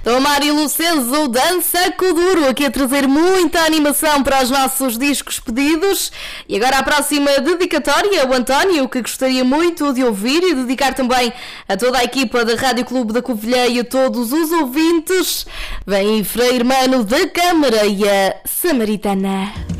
Mário Lucenzo, Dança Kuduro, aqui a trazer muita animação para os nossos discos pedidos. E agora a próxima dedicatória, o António, que gostaria muito de ouvir e dedicar também a toda a equipa da Rádio Clube da Covilhã e a todos os ouvintes. Vem Frei Hermano da Câmara e a Samaritana.